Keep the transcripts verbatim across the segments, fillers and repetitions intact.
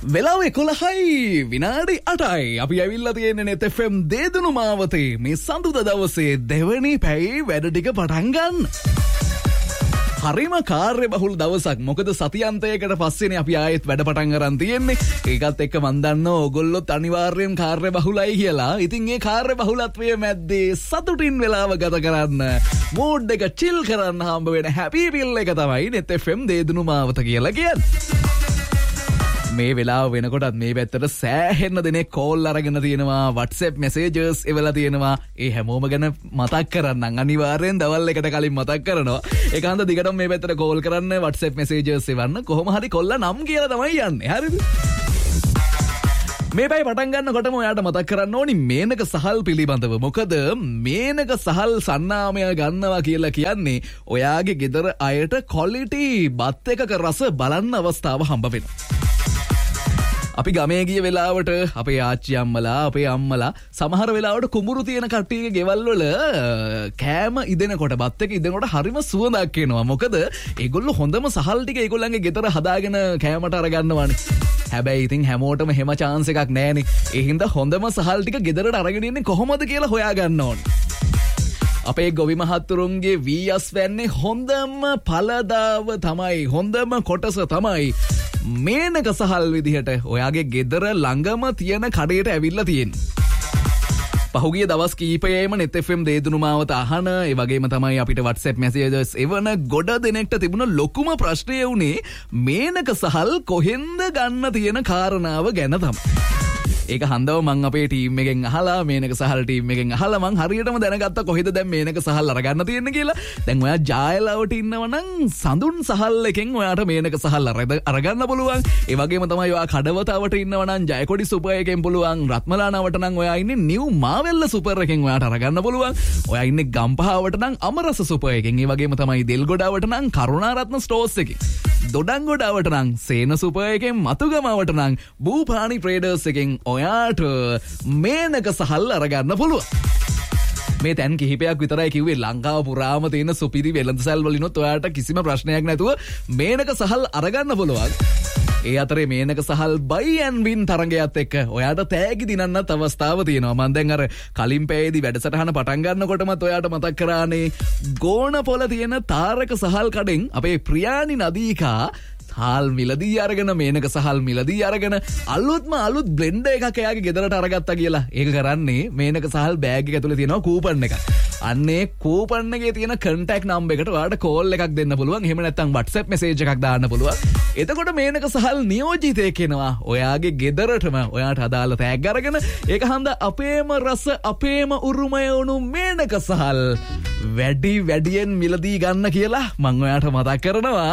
වෙලාව එකොළහයි විනාඩි අටයි අපි ඇවිල්ලා තියෙන්නේ නෙත් එෆ් එම් දේදුණු මාවතේ මේ සඳුදා දවසේ දෙවැනි පැයේ වැඩ ටික පටන් ගන්න. හරිම කාර්ය බහුල දවසක්. මොකද සතියන්තයකට පස්සේනේ අපි ආයෙත් වැඩ පටන් අරන් තියෙන්නේ. ඒකත් එක්ක මන් දන්නවා ඕගොල්ලොත් අනිවාර්යෙන් කාර්ය බහුලයි කියලා. ඉතින් ඒ කාර්ය බහුලත්වයේ මැද්දේ සතුටින් වෙලාව ගත කරන්න, මූඩ් එක චිල් කරන්න හම්බ වෙන හැපි පිල් එක තමයි නෙත් එෆ් එම් දේදුණු මාවත කියලා කියන්නේ. මේ වෙලාව වෙනකොටත් මේ පැත්තට සෑහෙන්න දෙනෙක් කෝල් අරගෙන තියෙනවා, WhatsApp messages එවලා තියෙනවා. ඒ හැමෝම ගැන මතක් කරන්නම්. අනිවාර්යෙන් දවල් එකට කලින් මතක් කරනවා. ඒකන්ද දිගටම මේ පැත්තට කෝල් කරන්න, WhatsApp messages එවන්න. කොහොම හරි කොල්ලා නම් කියලා තමයි යන්නේ. හරිද? මේ පැය පටන් ගන්නකොටම ඔයාට මතක් කරන්න ඕනි මේනක සහල් පිළිබඳව. මොකද මේනක සහල් සන්නාමය ගන්නවා කියලා කියන්නේ ඔයාගේ ගෙදර අයට quality බත් එකක රස බලන්න අවස්ථාව හම්බ වෙනවා. අපි ගමේ ගිය වෙලාවට අපේ ආච්චි අම්මලා, අපේ අම්මලා සමහර වෙලාවට කුඹුරු තියෙන කට්ටියගේ ගෙවල් වල කෑම ඉදෙනකොට, බත් එක ඉදෙනකොට හරිම සුවඳක් එනවා. මොකද ඒගොල්ලෝ හොඳම සහල් ටික ඒගොල්ලන්ගේ ගෙදර හදාගෙන කෑමට අරගන්නවානේ. හැබැයි ඉතින් හැමෝටම හැම chance එකක් නැහැනේ. ඒ හින්දා හොඳම සහල් ටික ගෙදරට අරගෙන ඉන්නේ කොහොමද කියලා හොයාගන්න ඕනේ. අපේ ගොවි මහත්තුරුන්ගේ වීයස් වැන්නේ හොඳම පළදාව තමයි, හොඳම කොටස තමයි මේනක සහල් විදිහට ඔයාගේ ගෙදර ළඟම තියෙන කඩේට ඇවිල්ලා තියෙන්නේ. පහුගිය දවස් කීපයේම නෙත් එෆ් එම් දේදුණු මාවත අහන, ඒ වගේම තමයි අපිට WhatsApp messages එවන ගොඩ දෙනෙක්ට තිබුණ ලොකුම ප්‍රශ්නය වුණේ මේනක සහල් කොහෙන්ද ගන්න තියෙන කාරණාව ගැන තමයි. ඒක හන්දව මං අපේ ටීම් එකෙන් අහලා, මේනක සහල් ටීම් එකෙන් අහලා මං හරියටම දැනගත්තා කොහෙද දැන් මේනක සහල් අරගන්න තියෙන්නේ කියලා. දැන් ඔයා ජායලාවට ඉන්නවනම් සඳුන් සහල් එකෙන් ඔයාට මේනක සහල් අරගන්න පුළුවන්. ඒ වගේම තමයි ඔයා කඩවතාවට ඉන්නවනම් ජයකොඩි සුපර් එකෙන් පුළුවන්. රත්මලානාවට නම් ඔයා ඉන්නේ නිව් මාවෙල්ල සුපර් එකෙන් ඔයාට අරගන්න පුළුවන්. ඔයා ඉන්නේ ගම්පහාවට නම් අමරස සුපර් එකෙන්. ඒ වගේම තමයි දෙල්ගොඩාවට නම් කරුණාරත්න ස්ටෝර්ස් එකෙන්. දොඩංගොඩාවට නම් සේන සුපර් එකෙන්, මතුගමවට නම් බූපානි ට්‍රේඩර්ස් එකෙන් ඔයාට මේනක සහල් අරගන්න පුළුවන්. මේ තැන් කිහිපයක් විතරයි කිව්වේ. ලංකාව පුරාම තියෙන සුපිරි වෙළඳසැල් වලිනුත් ඔයාට කිසිම ප්‍රශ්නයක් නැතුව මේනක සහල් අරගන්න පුළුවන්. ඒ අතරේ මේනක සහල් buy and win තරඟයත් එක්ක ඔයාට තෑගි දිනන්නත් අවස්ථාව තියෙනවා. මම දැන් අර කලින් පැයේදී වැඩසටහන පටන් ගන්නකොටමත් ඔයාට මතක් කරානේ ගෝණපොළ තියෙන තාරක සහල් කඩෙන් අපේ ප්‍රියානි නදීකා හාල් මිලදී අරගෙන, මේනක සහල් මිලදී අරගෙන අලුත්ම අලුත් බ්ලෙන්ඩර් එකක් එයාගේ ගෙදරට අරගත්තා කියලා. ඒක කරන්නේ මේනක සහල් බෑග් එක ඇතුලේ තියෙනවා කූපන් එකක්. අන්නේ කූපන් එකේ තියෙන contact number එකට ඔයාලට කෝල් එකක් දෙන්න පුළුවන්. එහෙම නැත්නම් WhatsApp message එකක් දාන්න පුළුවන්. එතකොට මේනක සහල් නියෝජිතයෙක් එනවා ඔයාගේ ගෙදරටම ඔයාට අදාළ තෑග් අරගෙන. ඒක හන්දා අපේම රස, අපේම උරුමය වුණු මේනක සහල් වැඩි වැඩියෙන් මිලදී ගන්න කියලා මම ඔයාට මතක් කරනවා.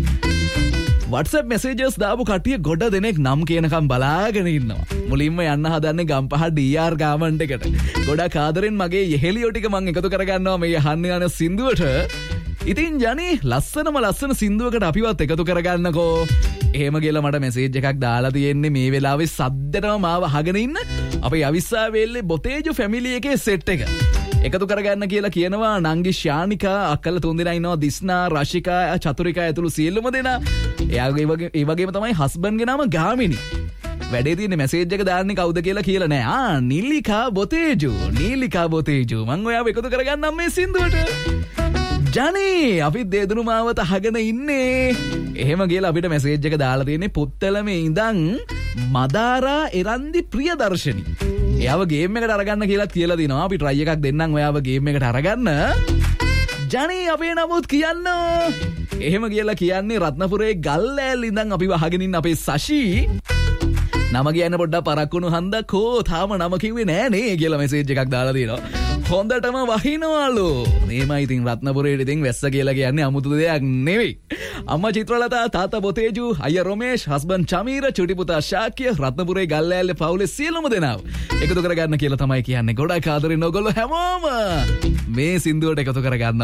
WhatsApp messages දාපු කට්ටිය ගොඩ දෙනෙක් නම් කියනකම් බලාගෙන ඉන්නවා. මුලින්ම යන්න හදන්නේ ගම්පහ ඩී ආර් ගාමන්ට් එකට. ගොඩක් ආදරෙන් මගේ යෙහෙලියෝ ටික මම එකතු කරගන්නවා මේ අහන්න යන සින්දුවට. ඉතින් ජනි ලස්සනම ලස්සන සින්දුවකට අපිවත් එකතු කරගන්නකෝ. එහෙම කියලා මට මැසේජ් එකක් දාලා තියෙන්නේ මේ වෙලාවේ සද්දටම මාව අහගෙන ඉන්න අපේ අවිස්සාවේල්ලේ බොතේජු ෆැමිලි එකේ සෙට් එක එකතු කරගන්න කියලා කියනවා. නංගි ශානිකා අක්කලා තුන් දෙනා ඉන්නවා, දිස්නා, රශිකා, චතුරිකා ඇතුළු සියලුම දෙනා. එයාගේ ඒ වගේම තමයි හස්බන්ඩ්ගේ නම ගාමිණි. වැඩේ තියෙන්නේ මැසේජ් එක දාන්නේ කවුද කියලා කියලා නෑ. ආ නිලිකා බොතේජු, නිලිකා බොතේජු. මම ඔයාව එකතු කරගන්නම් මේ සින්දුවට. ජනී අපිත් දේදුණු මාවත අහගෙන ඉන්නේ. එහෙම කියලා අපිට මැසේජ් එක දාලා තියෙන්නේ පුත්තලමේ ඉඳන් මදාරා එරන්දි ප්‍රියදර්ශනි. එයාව ගේම් එකට අරගන්න කියලාත් කියලා දිනවා. අපි try එකක් දෙන්නම් ඔයාව ගේම් එකට අරගන්න. ජනී අපේ නමුත් කියන්න. එහෙම කියලා කියන්නේ රත්නපුරේ ගල්ලෑල් ඉඳන් අපිව අහගෙන ඉන්න අපේ සෂි. නම කියන්න පොඩ්ඩක් පරක්කුණු හන්දා කෝ තාම නම කිව්වේ නෑ නේ කියලා මැසේජ් එකක් දාලා තියෙනවා. හොඳටම වහිනවලු. මේමයි ඉතින් රත්නපුරේට ඉතින් වැස්ස කියලා කියන්නේ අමුතු දෙයක් නෙවෙයි. අම්මා චිත්‍රලතා, තාත්තා බොතේජු, අයියා රොමේෂ්, හස්බන්ඩ් චමීර, චුටි පුතා ශාක්‍ය, රත්නපුරේ ගල්ලෑල්ලේ පවුලේ සියලුම දෙනාව එකතු කරගන්න කියලා තමයි කියන්නේ. ගොඩක් ආදරෙන් ඔයගොල්ලෝ හැමෝම මේ සින්දුවට එකතු කරගන්න